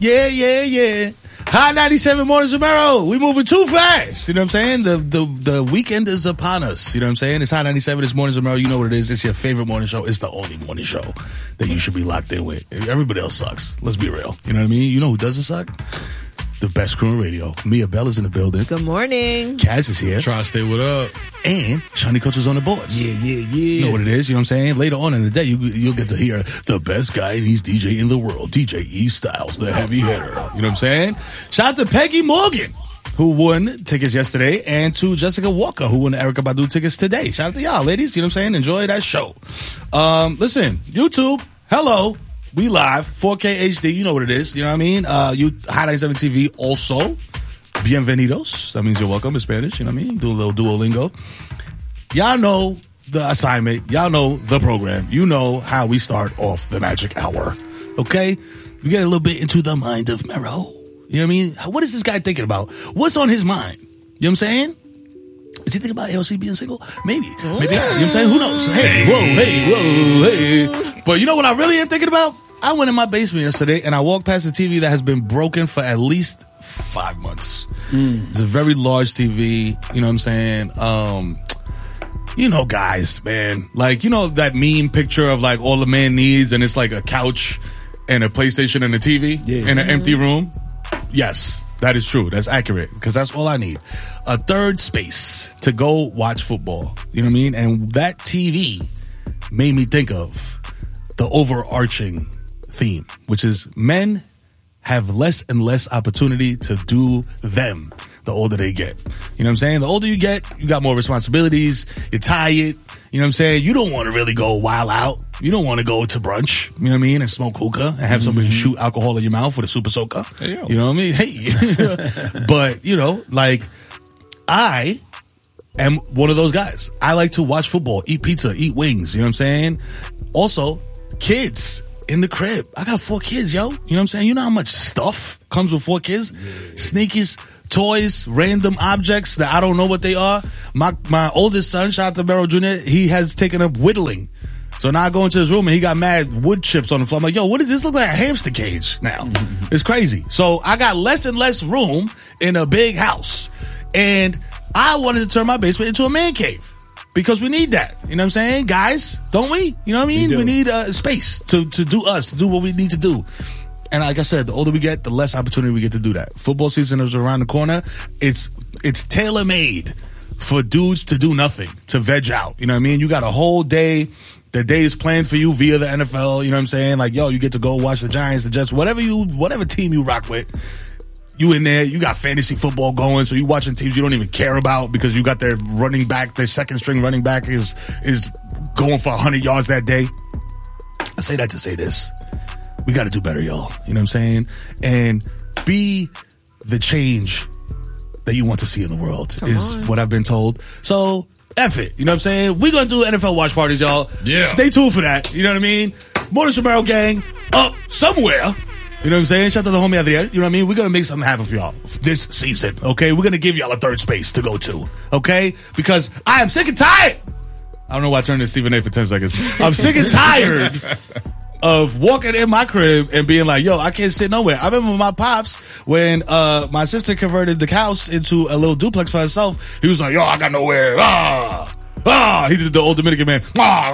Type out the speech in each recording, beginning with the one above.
Yeah. Hot 97 Mornings with Mero. We moving too fast. You know what I'm saying? The weekend is upon us. You know what I'm saying? It's Hot 97. It's Mornings with Mero. You know what it is. It's your favorite morning show. It's the only morning show that you should be locked in with. Everybody else sucks. Let's be real. You know what I mean? You know who doesn't suck? The best crew in radio. Mia Bell is in the building. Good morning. Kaz is here. Tri-State, what up? And Shawnee Culture's on the boards. Yeah. You know what it is? You know what I'm saying? Later on in the day, you'll get to hear the best guy and he's DJ in the world, DJ E Styles, the heavy hitter. You know what I'm saying? Shout out to Peggy Morgan, who won tickets yesterday, and to Jessica Walker, who won the Erykah Badu tickets today. Shout out to y'all, ladies. You know what I'm saying? Enjoy that show. Listen, YouTube, hello. We live, 4K HD, you know what it is. You know what I mean? Hot 97 TV also. Bienvenidos. That means you're welcome in Spanish. You know what I mean? Do a little Duolingo. Y'all know the assignment. Y'all know the program. You know how we start off the magic hour. Okay? We get a little bit into the mind of Mero. You know what I mean? What is this guy thinking about? What's on his mind? You know what I'm saying? Is he thinking about AOC being single? Maybe. Maybe not. You know what I'm saying? Who knows? Hey. But you know what I really am thinking about? I went in my basement yesterday and I walked past a TV that has been broken for at least 5 months. It's a very large TV. You know what I'm saying? You know, guys, man. Like, you know that meme picture of like all the man needs and it's like a couch and a PlayStation and a TV in an empty room? Yes, that is true. That's accurate because that's all I need. A third space to go watch football. You know what I mean? And that TV made me think of the overarching theme, which is men have less and less opportunity to do them the older they get. You know what I'm saying? The older you get, you got more responsibilities, you're tired, you know what I'm saying? You don't want to really go wild out. You don't want to go to brunch, you know what I mean, and smoke hookah and have somebody shoot alcohol in your mouth with a super soaker. Hey, yo. You know what I mean? Hey. But, you know, like, I am one of those guys. I like to watch football, eat pizza, eat wings, you know what I'm saying? Also, kids in the crib. I got 4 kids, yo. You know what I'm saying? You know how much stuff comes with 4 kids? Sneakers, toys, random objects that I don't know what they are. My oldest son, shout out to Mero Jr., he has taken up whittling. So now I go into his room and he got mad wood chips on the floor. I'm like, yo, what does this look like? A hamster cage now. It's crazy. So I got less and less room in a big house. And I wanted to turn my basement into a man cave. Because we need that. You know what I'm saying? Guys, don't we? You know what I mean? We need space to do us, to do what we need to do. And like I said, the older we get, the less opportunity we get to do that. Football season is around the corner. It's tailor-made for dudes to do nothing, to veg out. You know what I mean? You got a whole day. The day is planned for you via the NFL. You know what I'm saying? Like, yo, you get to go watch the Giants, the Jets, whatever team you rock with. You in there, you got fantasy football going, so you watching teams you don't even care about because you got their running back, their second string running back is going for 100 yards that day. I say that to say this. We got to do better, y'all. You know what I'm saying? And be the change that you want to see in the world what I've been told. So, F it. You know what I'm saying? We're going to do NFL watch parties, y'all. Yeah. Stay tuned for that. You know what I mean? Morning Romero gang up somewhere. You know what I'm saying? Shout out to the homie Adriel. You know what I mean? We're going to make something happen for y'all this season, okay? We're going to give y'all a third space to go to, okay? Because I am sick and tired. I don't know why I turned to Stephen A for 10 seconds. I'm sick and tired of walking in my crib and being like, yo, I can't sit nowhere. I remember my pops, when my sister converted the house into a little duplex for herself, he was like, yo, I got nowhere. He did the old Dominican man.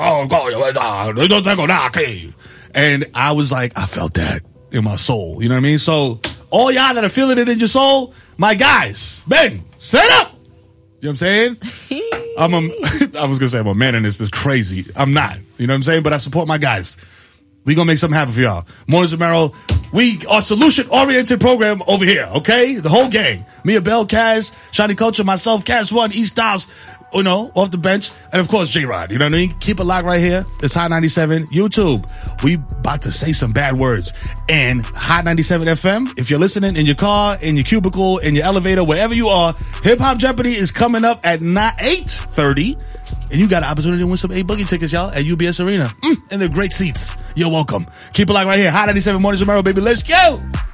And I was like, I felt that in my soul. You know what I mean? So all y'all that are feeling it in your soul, my guys, men, stand up. You know what I'm saying? I was going to say I'm a man in this. This is crazy. I'm not. You know what I'm saying? But I support my guys. We going to make something happen for y'all. Mornings with Mero, we are solution-oriented program over here, okay? The whole gang. Mia Bell, Kaz, Shawnee Culture, myself, Kaz One, E Styles, you know, off the bench. And, of course, J-Rod. You know what I mean? Keep it locked right here. It's Hot 97. YouTube. We about to say some bad words. And Hot 97 FM, if you're listening in your car, in your cubicle, in your elevator, wherever you are, Hip Hop Jeopardy is coming up at 8:30. And you got an opportunity to win some A-Boogie tickets, y'all, at UBS Arena. And they're great seats. You're welcome. Keep it locked right here. Hot 97 Mornings with Mero, baby. Let's go.